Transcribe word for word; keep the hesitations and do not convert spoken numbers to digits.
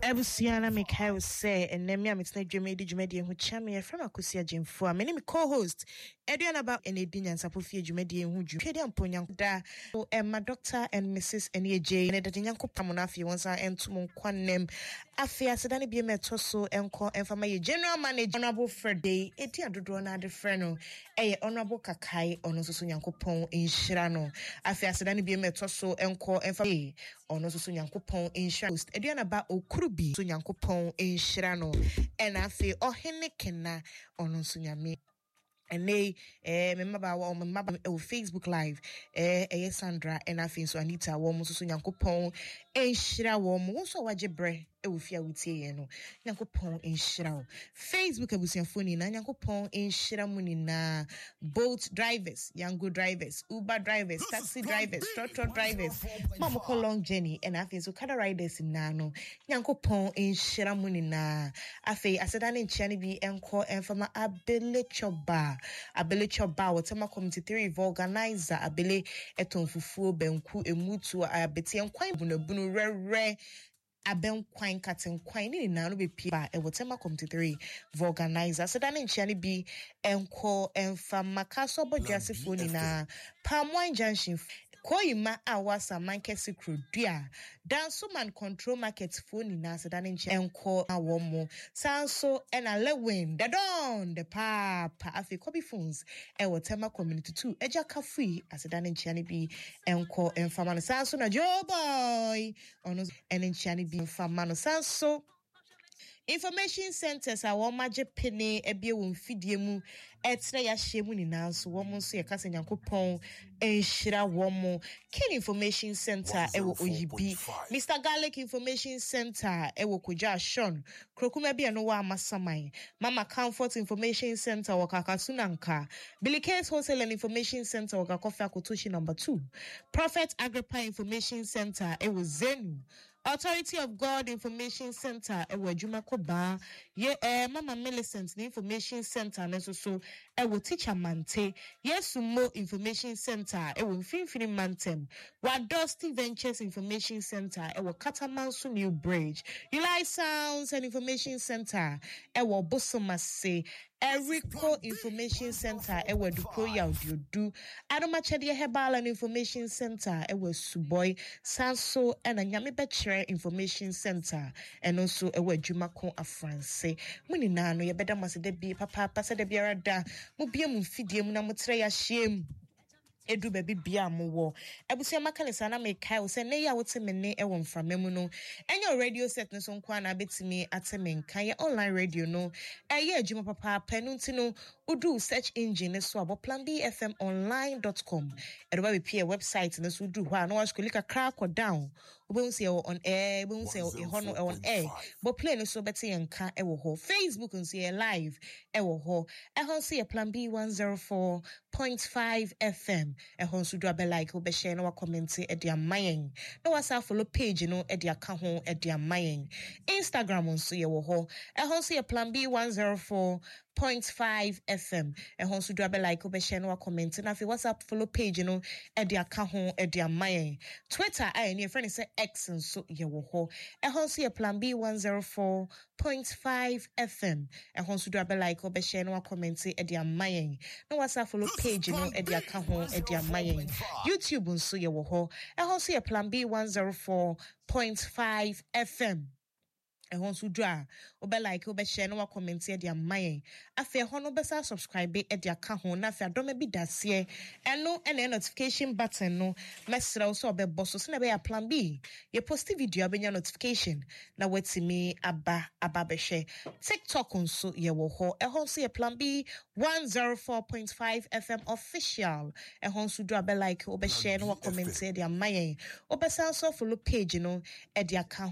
Ebusiana Mikhail say, and Nemi Amitna Jumedi Jumedi who chammy from Akusia Jim for my name co-host. Edian about any dinner and Sapofia Jumedi who you Kedian Ponyang da o Emma Doctor and Missus Enya J and the Dinyanko Pamonafi once I and Tumon Quanem Afia Sedani be met Tosso and call and for my general manager Honorable Friday, Etia Dodona de Freno, a Honorable Kakai on Osusunyanko Pon in Shirano. Afia Sedani be met Tosso and call and for me on Osusunyanko Pon in Shirano. Edian about Okrubi, Sunyanko Pon in Shirano, and I feel oh Henekena on Osunyami. And they eh remember our mama Facebook live eh eh Sandra and I think so Anita wo mo so Nyankopon enhira wo mo so wagebre e wo fia wutie no Nyankopon enhira wo Facebook abusiafo ni na Nyankopon enhira mu ni na boat drivers Yango drivers Uber drivers taxi drivers truck drivers mama ko long journey and I think so kada riders na no Nyankopon enhira mu ni na afi aseda ne nchia ne bi enko enfama abele choba abele choba wotema community three organizer abele etonfufuo benku emutu abeti enkwan bunabunu rere aben kwan katen kwan ni na no be pia e wotema community three organizer so dan nchia ne bi enko enfama kaso bodwasefo ni na Palmwine Junction Koima awasa market secret dia danso man control market phone na so dan nchia enko awomo sanso and a lewin the don the papa afi copy phones e wotema community two eja kafui asedan nchia ne bi enko enfama no sanso na Joe boy ono en nchia ne bi enfama no sanso information centers are one major penny ebie won fidie mu etre ya hyemu ni nanso wo mo so ye kasa Nyankopon enhira wo mo kin information center ewo oyibi Mister Garlic information center ewo koja Sean krokuma bia no wa amasaman Mama Comfort information center wakakasunanka Billy Case Wholesale and information center wakakofa kotoshi number two Prophet Agrippa information center ewo Zenu Authority of God Information Center ewo adwumako ba ye eh Mama Millicent the Information Center na so so ewo Teacher Mante Yesumo Information Center ewo Mfimfini Mantem Wadosti Ventures Information Center ewo Katamanso New Bridge Eli Sounds and Information Center ewo Bosomase Erico Information Center ewo Dukro Yaudiodu Adoma Chede Herbal and Information Center ewo Suboy Sanso and Anyame Betre Information Center and also ewo Jumako Afranse muni na no ye beda mase de bi papa pasa de biara da mo bia mu fidie mu na mo tre ya hiem edu baby bia mo wo ebusia maka ne sana me kai wo se ne ya wote me ne e wo mframemu no enyo radio set no so nkwa na betimi ateme nkan ye online radio no eye adwuma papa panu ntino udu search engine so abo plan b f m online dot com e do ba be pia website no so udu ho na wa skolika crack or down obunse on air obunse e ho no on air bo play no so beti nkan e wo ho Facebook nso ye live e wo ho e ho so ye plan b one oh four point five F M e ho nso do abe like obe share no wa comment e dia mayen no wa sa follow page no e dia ka ho e dia mayen Instagram nso ye wo ho e ho so ye plan b one oh four point five F M e ho nso do abe like obe share no wa comment na fi WhatsApp follow page no e dia ka ho e dia mayen Twitter ai ne friend say X nso ye wo ho e ho nso ye plan b one oh four point five F M e ho nso do abe like obe share no wa comment e dia mayen no WhatsApp follow page no e dia ka ho e dia mayen YouTube nso ye wo ho e ho nso ye plan b one oh four point five F M e ho nso do a obe like obe share no wa comment e dia mayen afi ho no be sa subscribe e dia ka ho na afi adoma bi dase eno ene notification button no mesra so obe boss so na be ya plan B ye post video abenya notification na watimi aba aba be share TikTok nso ye wo ho e ho nso ye plan B one oh four point five F M official e ho nso do abe like obe share no wa comment e dia mayen obe sa so follow page no e dia ka